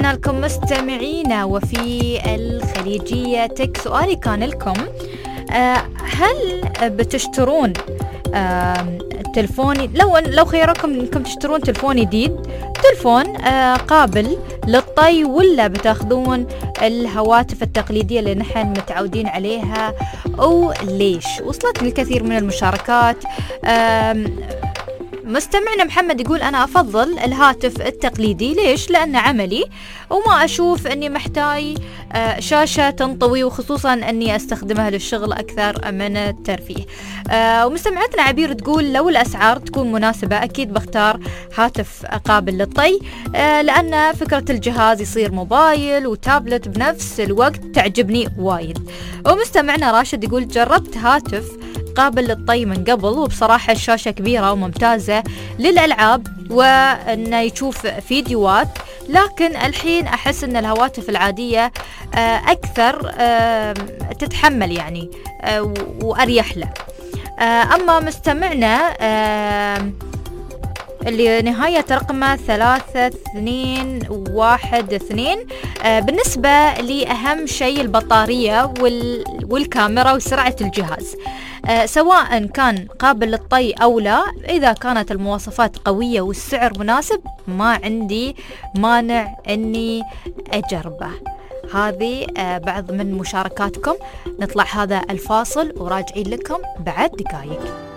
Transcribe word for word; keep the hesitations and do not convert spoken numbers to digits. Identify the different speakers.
Speaker 1: رجعنا لكم مستمعينا وفي الخليجية تك. سؤالي كان لكم آه هل بتشترون آه تلفوني لو لو خيركم انكم تشترون تلفون جديد، تلفون آه قابل للطي، ولا بتاخذون الهواتف التقليدية اللي نحن متعودين عليها، او ليش؟ وصلتني الكثير من المشاركات. آه مستمعنا محمد يقول أنا أفضل الهاتف التقليدي. ليش؟ لأن عملي وما أشوف أني محتاج شاشة تنطوي، وخصوصا أني أستخدمها للشغل أكثر من الترفيه. ومستمعتنا عبير تقول لو الأسعار تكون مناسبة أكيد بختار هاتف قابل للطي، لأن فكرة الجهاز يصير موبايل وتابلت بنفس الوقت تعجبني وايد. ومستمعنا راشد يقول جربت هاتف قابل للطي من قبل، وبصراحة الشاشة كبيرة وممتازة للألعاب وأنه يشوف فيديوهات، لكن الحين أحس أن الهواتف العادية أكثر تتحمل يعني وأريح له. أما مستمعنا اللي نهاية رقمه ثلاثة اثنين واحد اثنين، آه بالنسبة لي أهم شيء البطارية وال والكاميرا وسرعة الجهاز، آه سواء كان قابل للطي أو لا. إذا كانت المواصفات قوية والسعر مناسب ما عندي مانع أني أجربه. هذه آه بعض من مشاركاتكم. نطلع هذا الفاصل وراجعين لكم بعد دقائق.